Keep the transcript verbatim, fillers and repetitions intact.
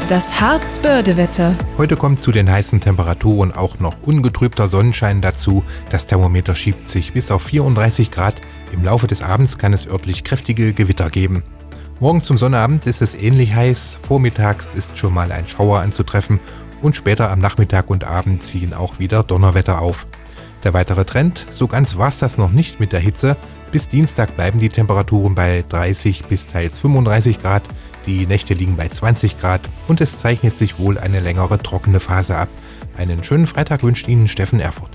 Das Harzbörde-Wetter. Heute kommt zu den heißen Temperaturen auch noch ungetrübter Sonnenschein dazu. Das Thermometer schiebt sich bis auf vierunddreißig Grad. Im Laufe des Abends kann es örtlich kräftige Gewitter geben. Morgen zum Sonnabend ist es ähnlich heiß. Vormittags ist schon mal ein Schauer anzutreffen und später am Nachmittag und Abend ziehen auch wieder Donnerwetter auf. Der weitere Trend: so ganz war's das noch nicht mit der Hitze. Bis Dienstag bleiben die Temperaturen bei dreißig bis teils fünfunddreißig Grad. Die Nächte liegen bei zwanzig Grad und es zeichnet sich wohl eine längere trockene Phase ab. Einen schönen Freitag wünscht Ihnen Steffen Erfurt.